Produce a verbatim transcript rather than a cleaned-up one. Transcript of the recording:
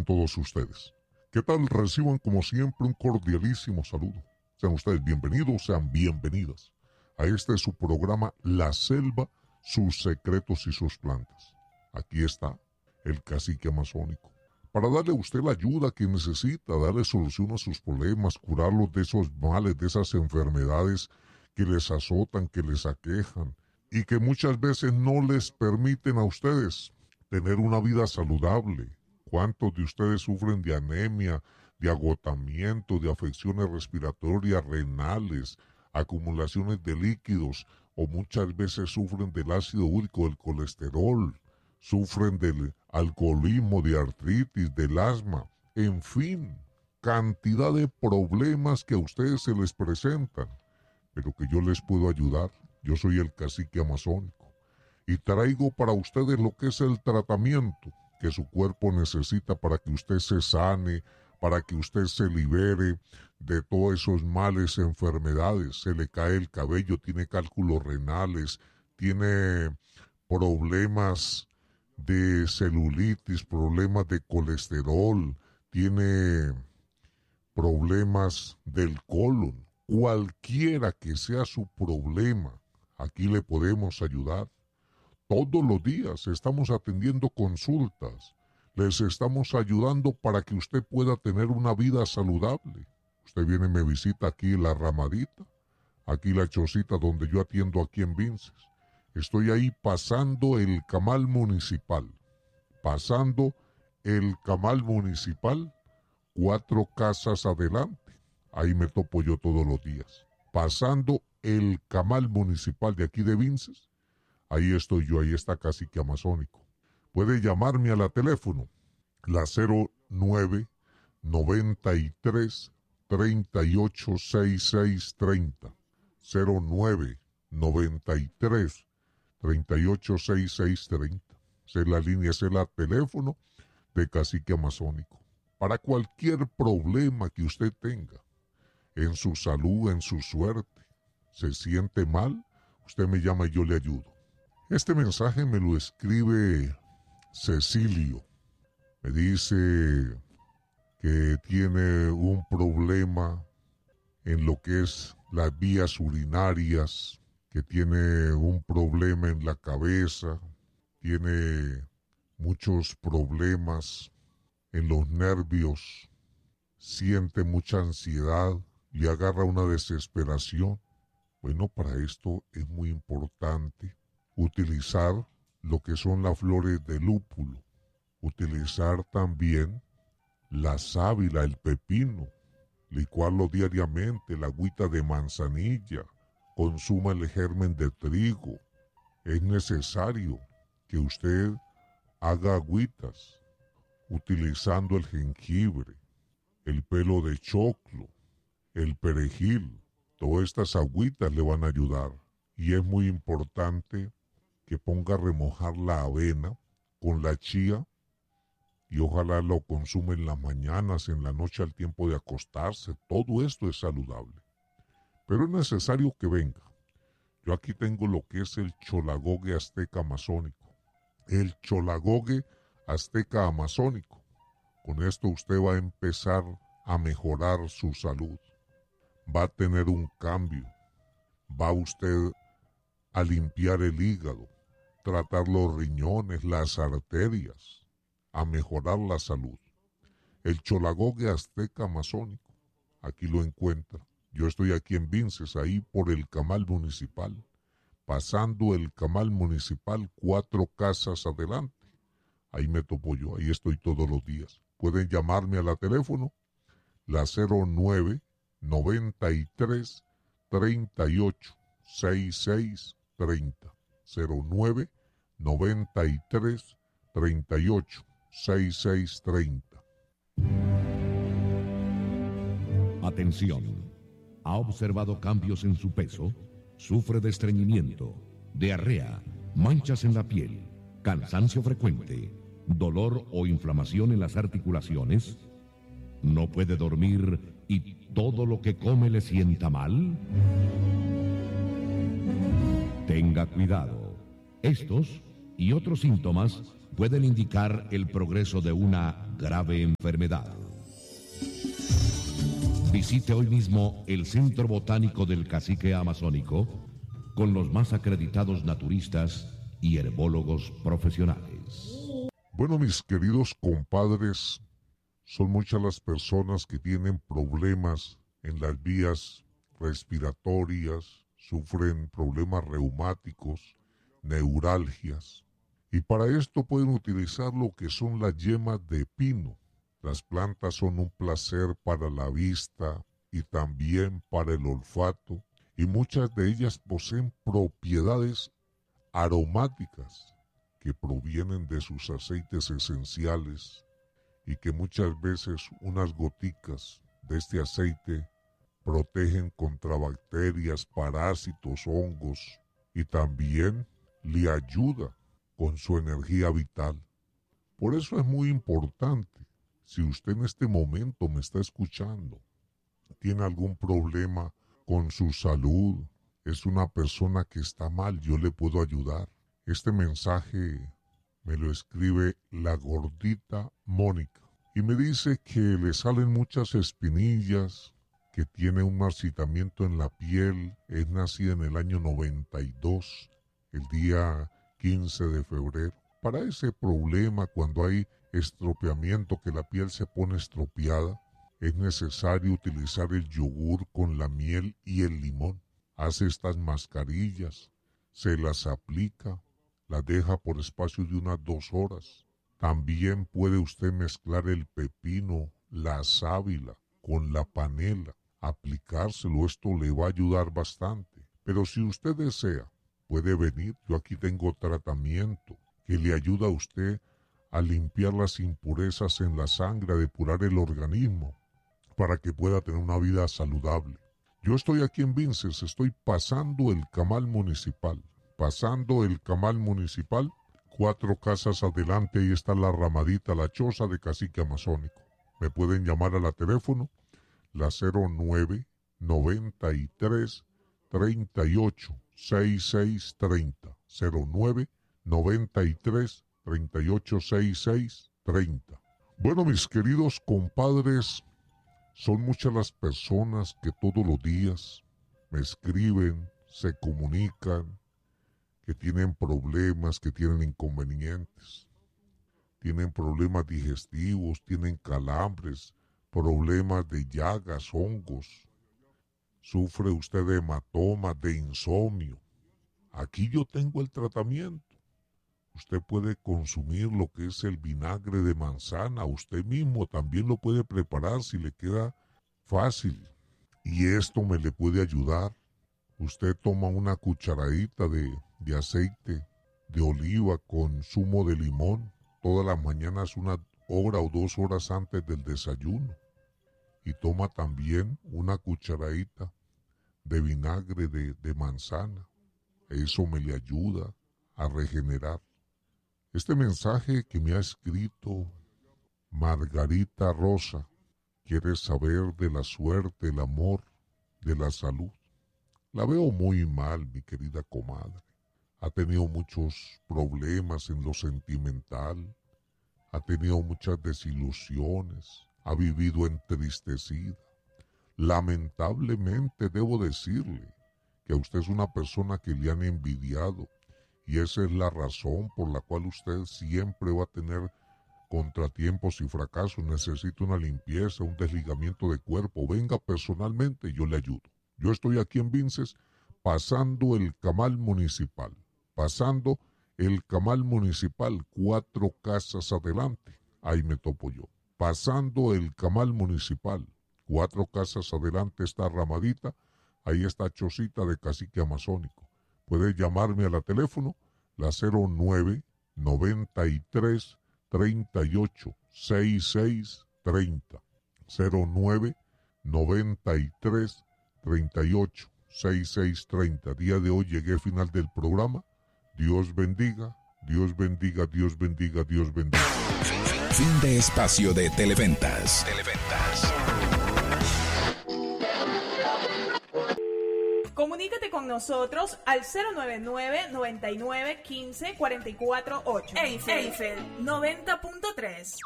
todos ustedes. ¿Qué tal? Reciban como siempre un cordialísimo saludo. Sean ustedes bienvenidos, sean bienvenidas a este su programa La Selva, sus secretos y sus plantas. Aquí está el cacique amazónico para darle a usted la ayuda que necesita, darle solución a sus problemas, curarlos de esos males, de esas enfermedades que les azotan, que les aquejan y que muchas veces no les permiten a ustedes tener una vida saludable. ¿Cuántos de ustedes sufren de anemia, de agotamiento, de afecciones respiratorias, renales, acumulaciones de líquidos, o muchas veces sufren del ácido úrico, del colesterol, sufren del alcoholismo, de artritis, del asma, en fin, cantidad de problemas que a ustedes se les presentan, pero que yo les puedo ayudar? Yo soy el cacique amazónico y traigo para ustedes lo que es el tratamiento que su cuerpo necesita para que usted se sane, para que usted se libere de todos esos males, enfermedades. Se le cae el cabello, tiene cálculos renales, tiene problemas de celulitis, problemas de colesterol, tiene problemas del colon. Cualquiera que sea su problema, aquí le podemos ayudar. Todos los días estamos atendiendo consultas. Les estamos ayudando para que usted pueda tener una vida saludable. Usted viene y me visita aquí en La Ramadita, aquí la chocita donde yo atiendo aquí en Vinces. Estoy ahí pasando el camal municipal. Pasando el camal municipal, cuatro casas adelante. Ahí me topo yo todos los días. Pasando el camal municipal de aquí de Vinces, ahí estoy yo, ahí está Cacique Amazónico. Puede llamarme a la teléfono, la cero nueve noventa y tres treinta y ocho sesenta y seis treinta. cero nueve noventa y tres treinta y ocho sesenta y seis treinta. Esa es la línea, ese es el teléfono de Cacique Amazónico. Para cualquier problema que usted tenga, en su salud, en su suerte, se siente mal, usted me llama y yo le ayudo. Este mensaje me lo escribe Cecilio. Me dice que tiene un problema en lo que es las vías urinarias, que tiene un problema en la cabeza, tiene muchos problemas en los nervios, siente mucha ansiedad, le agarra una desesperación. Bueno, para esto es muy importante utilizar lo que son las flores de lúpulo, utilizar también la sábila, el pepino, licuarlo diariamente, la agüita de manzanilla, consuma el germen de trigo. Es necesario que usted haga agüitas utilizando el jengibre, el pelo de choclo, el perejil. Todas estas agüitas le van a ayudar. Y es muy importante que ponga a remojar la avena con la chía y ojalá lo consuma en las mañanas, en la noche al tiempo de acostarse. Todo esto es saludable. Pero es necesario que venga. Yo aquí tengo lo que es el cholagogue azteca amazónico. El cholagogue azteca amazónico. Con esto usted va a empezar a mejorar su salud. Va a tener un cambio. Va usted a limpiar el hígado, tratar los riñones, las arterias, a mejorar la salud. El cholagogue azteca amazónico, aquí lo encuentra. Yo estoy aquí en Vinces, ahí por el camal municipal, pasando el camal municipal, cuatro casas adelante. Ahí me topo yo, ahí estoy todos los días. Pueden llamarme a la teléfono, la cero nueve noventa y tres treinta y ocho sesenta y seis treinta. cero nueve noventa y tres treinta y ocho sesenta y seis treinta. Atención. ¿Ha observado cambios en su peso? ¿Sufre de estreñimiento, diarrea, manchas en la piel, cansancio frecuente, dolor o inflamación en las articulaciones? ¿No puede dormir y todo lo que come le sienta mal? Tenga cuidado. Estos y otros síntomas pueden indicar el progreso de una grave enfermedad. Visite hoy mismo el Centro Botánico del Cacique Amazónico con los más acreditados naturistas y herbólogos profesionales. Bueno, mis queridos compadres, son muchas las personas que tienen problemas en las vías respiratorias, sufren problemas reumáticos, neuralgias, y para esto pueden utilizar lo que son las yemas de pino. Las plantas son un placer para la vista y también para el olfato, y muchas de ellas poseen propiedades aromáticas que provienen de sus aceites esenciales y que muchas veces unas goticas de este aceite protegen contra bacterias, parásitos, hongos, y también le ayuda con su energía vital. Por eso es muy importante, si usted en este momento me está escuchando, tiene algún problema con su salud, es una persona que está mal, yo le puedo ayudar. Este mensaje me lo escribe la gordita Mónica y me dice que le salen muchas espinillas, que tiene un marchitamiento en la piel, es nacida en el año noventa y dos, el día quince de febrero. Para ese problema, cuando hay estropeamiento, que la piel se pone estropeada, es necesario utilizar el yogur con la miel y el limón. Hace estas mascarillas, se las aplica, las deja por espacio de unas dos horas. También puede usted mezclar el pepino, la sábila con la panela, aplicárselo, esto le va a ayudar bastante. Pero si usted desea, puede venir, yo aquí tengo tratamiento que le ayuda a usted a limpiar las impurezas en la sangre, a depurar el organismo, para que pueda tener una vida saludable. Yo estoy aquí en Vinces, estoy pasando el Camal Municipal, pasando el Camal Municipal, cuatro casas adelante, ahí está la ramadita, la choza de Cacique Amazónico. Me pueden llamar a la teléfono, la cero nueve, noventa y tres, treinta y ocho, sesenta y seis treinta, cero nueve, noventa y tres, treinta y ocho, sesenta y seis treinta. Bueno, mis queridos compadres, son muchas las personas que todos los días me escriben, se comunican, que tienen problemas, que tienen inconvenientes, tienen problemas digestivos, tienen calambres, problemas de llagas, hongos, sufre usted de hematomas, de insomnio. Aquí yo tengo el tratamiento. Usted puede consumir lo que es el vinagre de manzana, usted mismo también lo puede preparar si le queda fácil. Y esto me le puede ayudar. Usted toma una cucharadita de, de aceite de oliva con zumo de limón todas las mañanas, una hora o dos horas antes del desayuno. Y toma también una cucharadita de vinagre de, de manzana. Eso me le ayuda a regenerar. Este mensaje que me ha escrito Margarita Rosa quiere saber de la suerte, el amor, de la salud. La veo muy mal, mi querida comadre. Ha tenido muchos problemas en lo sentimental, ha tenido muchas desilusiones, ha vivido entristecida. Lamentablemente debo decirle que a usted es una persona que le han envidiado, y esa es la razón por la cual usted siempre va a tener contratiempos y fracasos. Necesita una limpieza, un desligamiento de cuerpo. Venga personalmente, yo le ayudo. Yo estoy aquí en Vinces pasando el Camal Municipal. Pasando el Camal Municipal, cuatro casas adelante. Ahí me topo yo. Pasando el Camal Municipal, cuatro casas adelante está Ramadita. Ahí está Chocita de Cacique Amazónico. Puede llamarme a la teléfono, la cero nueve, noventa y tres, treinta y ocho, sesenta y seis treinta. cero nueve, noventa y tres, treinta y ocho, sesenta y seis treinta. Día de hoy llegué al final del programa. Dios bendiga, Dios bendiga, Dios bendiga, Dios bendiga. Fin de espacio de Televentas. Televentas. Comunícate con nosotros al cero nueve nueve, noventa y nueve, quince, cuarenta y cuatro, ocho. Eiffel, Eiffel noventa punto tres.